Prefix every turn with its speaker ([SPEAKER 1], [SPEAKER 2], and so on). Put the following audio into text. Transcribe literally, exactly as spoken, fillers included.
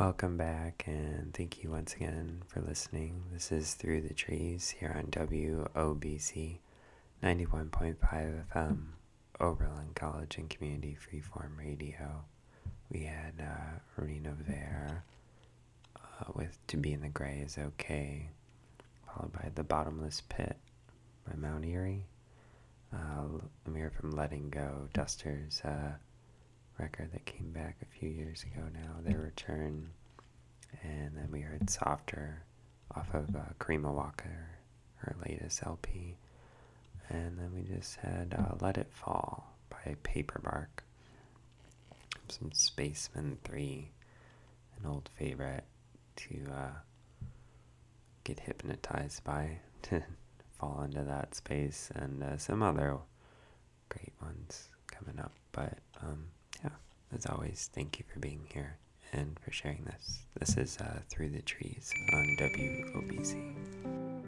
[SPEAKER 1] Welcome back, and thank you once again for listening. This is Through the Trees here on W O B C ninety-one point five F M, Oberlin College and Community Freeform Radio. We had uh, Rena Vare uh, with To Be in the Gray is Okay, followed by The Bottomless Pit by Mount Erie. Uh, we heard from Letting Go, Duster's uh, record that came back a few years ago now, their return. And then we heard Softer off of uh, Karima Walker, her latest L P. And then we just had uh, Let It Fall by Paperbark. Some Spaceman three, an old favorite to uh, get hypnotized by, to fall into that space, and uh, some other great ones coming up. But um, yeah, as always, thank you for being here and for sharing this. This is uh, Through the Trees on W O B C.